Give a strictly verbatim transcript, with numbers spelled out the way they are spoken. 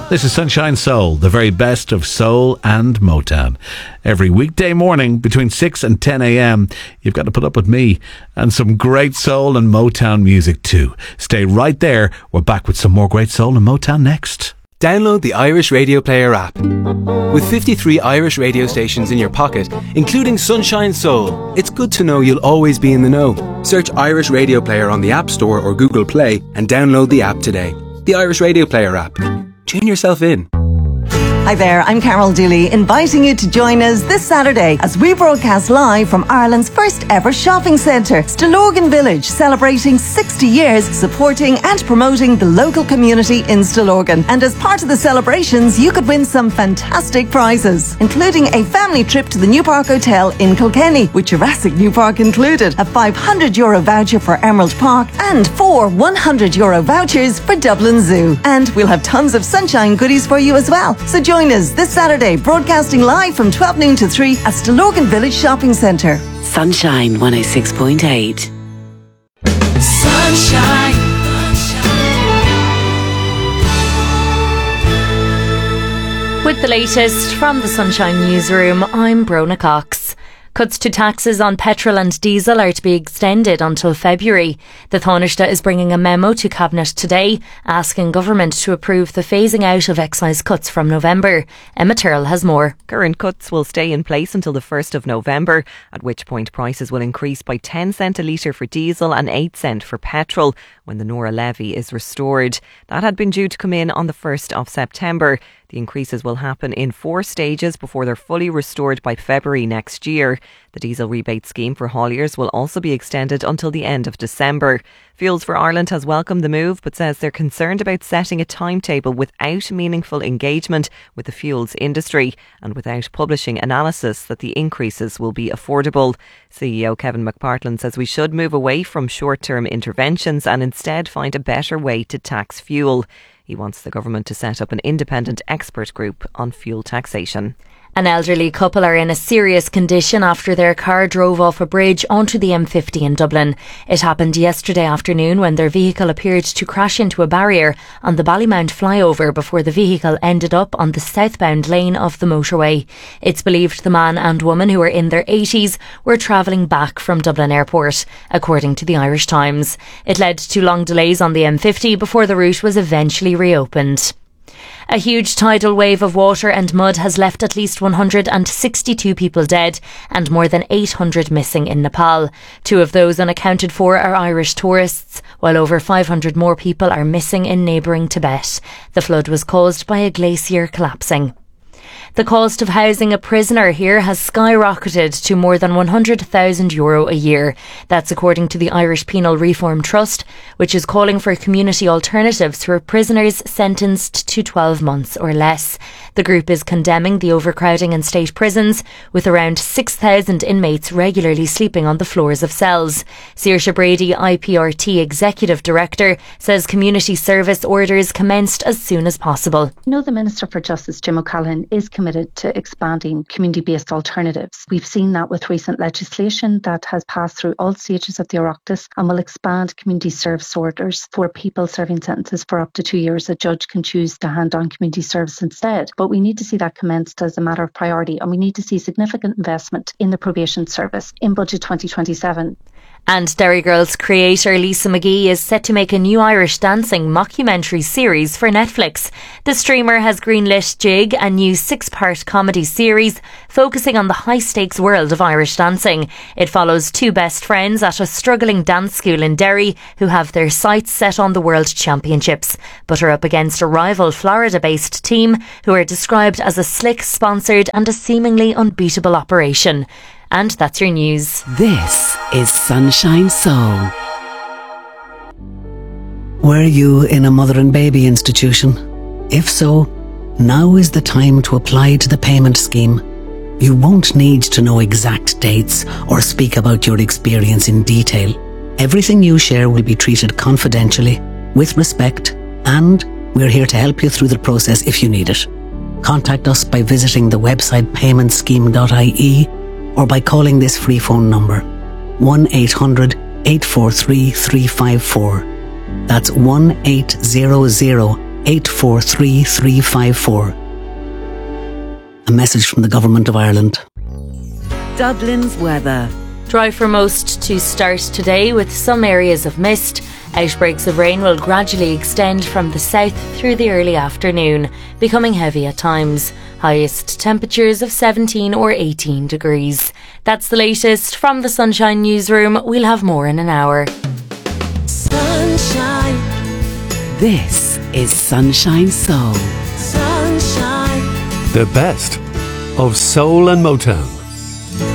This is Sunshine Soul, the very best of soul and Motown. Every weekday morning between six and ten a.m, you've got to put up with me and some great soul and Motown music too. Stay right there. We're back with some more great soul and Motown next. Download the Irish Radio Player app. With fifty-three Irish radio stations in your pocket, including Sunshine Soul, it's good to know you'll always be in the know. Search Irish Radio Player on the App Store or Google Play and download the app today. The Irish Radio Player app. Tune yourself in. Hi there, I'm Carol Dooley, inviting you to join us this Saturday as we broadcast live from Ireland's first ever shopping centre, Stillorgan Village, celebrating sixty years supporting and promoting the local community in Stillorgan. And as part of the celebrations, you could win some fantastic prizes, including a family trip to the New Park Hotel in Kilkenny, with Jurassic New Park included, a five hundred euro voucher for Emerald Park, and four one hundred euro vouchers for Dublin Zoo. And we'll have tons of sunshine goodies for you as well. So join Join us this Saturday, broadcasting live from twelve noon to three at Stillorgan Village Shopping Centre. Sunshine one oh six point eight. Sunshine. With the latest from the Sunshine Newsroom, I'm Brona Cox. Cuts to taxes on petrol and diesel are to be extended until February. The Taoiseach is bringing a memo to Cabinet today, asking government to approve the phasing out of excise cuts from November. Emma Tyrrell has more. Current cuts will stay in place until the first of November, at which point prices will increase by ten cent a litre for diesel and eight cent for petrol when the Nora levy is restored. That had been due to come in on the first of September. The increases will happen in four stages before they're fully restored by February next year. The diesel rebate scheme for hauliers will also be extended until the end of December. Fuels for Ireland has welcomed the move but says they're concerned about setting a timetable without meaningful engagement with the fuels industry and without publishing analysis that the increases will be affordable. C E O Kevin McPartland says we should move away from short-term interventions and instead find a better way to tax fuel. He wants the government to set up an independent expert group on fuel taxation. An elderly couple are in a serious condition after their car drove off a bridge onto the M fifty in Dublin. It happened yesterday afternoon when their vehicle appeared to crash into a barrier on the Ballymount flyover before the vehicle ended up on the southbound lane of the motorway. It's believed the man and woman, who were in their eighties, were travelling back from Dublin Airport, according to the Irish Times. It led to long delays on the M fifty before the route was eventually reopened. A huge tidal wave of water and mud has left at least one hundred sixty-two people dead and more than eight hundred missing in Nepal. Two of those unaccounted for are Irish tourists, while over five hundred more people are missing in neighbouring Tibet. The flood was caused by a glacier collapsing. The cost of housing a prisoner here has skyrocketed to more than one hundred thousand euro a year. That's according to the Irish Penal Reform Trust, which is calling for community alternatives for prisoners sentenced to twelve months or less. The group is condemning the overcrowding in state prisons, with around six thousand inmates regularly sleeping on the floors of cells. Saoirse Brady, I P R T Executive Director, says community service orders commenced as soon as possible. You know, the Minister for Justice, Jim O'Callaghan, is committed to expanding community-based alternatives. We've seen that with recent legislation that has passed through all stages of the Oireachtas and will expand community service orders for people serving sentences for up to two years. A judge can choose to hand on community service instead. But we need to see that commenced as a matter of priority, and we need to see significant investment in the probation service in Budget twenty twenty-seven. And Derry Girls creator Lisa McGee is set to make a new Irish dancing mockumentary series for Netflix. The streamer has greenlit Jig, a new six-part comedy series focusing on the high-stakes world of Irish dancing. It follows two best friends at a struggling dance school in Derry who have their sights set on the World Championships, but are up against a rival Florida-based team who are described as a slick, sponsored and a seemingly unbeatable operation. And that's your news. This is Sunshine Soul. Were you in a mother and baby institution? If so, now is the time to apply to the payment scheme. You won't need to know exact dates or speak about your experience in detail. Everything you share will be treated confidentially, with respect, and we're here to help you through the process if you need it. Contact us by visiting the website payment scheme dot I E or by calling this free phone number one eight hundred eight four three three five four. That's one eight hundred eight four three three five four. A message from the Government of Ireland. Dublin's weather. Dry for most to start today with some areas of mist. Outbreaks of rain will gradually extend from the south through the early afternoon, becoming heavy at times. Highest temperatures of seventeen or eighteen degrees. That's the latest from the Sunshine Newsroom. We'll have more in an hour. Sunshine. This is Sunshine Soul. The best of soul and Motown.